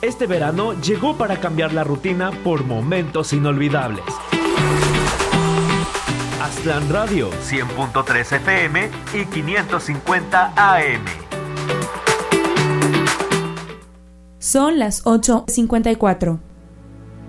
Este verano llegó para cambiar la rutina por momentos inolvidables. Aztlán Radio, 100.3 FM y 550 AM. Son las 8:54.